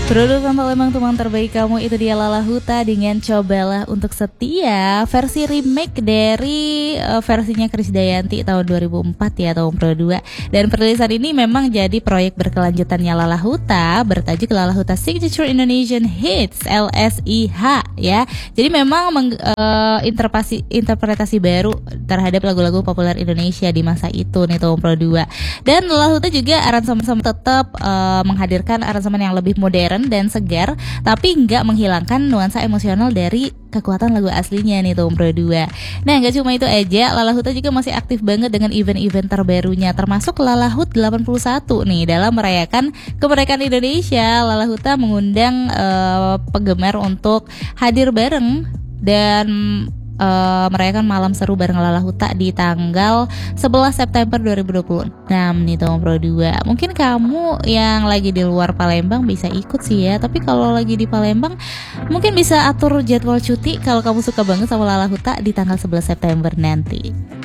Produk Palembang Tumang terbaik kamu itu dia Lala Huta dengan Cobalah Untuk Setia, versi remake dari versinya Krisdayanti tahun 2004 ya, tahun Pro 2. Dan perilisan ini memang jadi proyek berkelanjutannya Lala Huta bertajuk Lala Huta Signature Indonesian Hits LSIH ya. Jadi memang interpretasi baru terhadap lagu-lagu populer Indonesia di masa itu nih, tahun Pro 2. Dan Lala Huta juga aransemen tetap menghadirkan aransemen yang lebih modern dan segar, tapi nggak menghilangkan nuansa emosional dari kekuatan lagu aslinya nih, Tom Pro 2. Nah, nggak cuma itu aja, Lala Huta juga masih aktif banget dengan event-event terbarunya, termasuk Lala Hut 81 nih. Dalam merayakan kemerdekaan Indonesia, Lala Huta mengundang penggemar untuk hadir bareng dan merayakan malam seru bareng Lala Huta di tanggal 11 September 2026 nih, tahun Pro 2. Mungkin kamu yang lagi di luar Palembang bisa ikut sih ya, tapi kalau lagi di Palembang mungkin bisa atur jadwal cuti kalau kamu suka banget sama Lala Huta di tanggal 11 September nanti.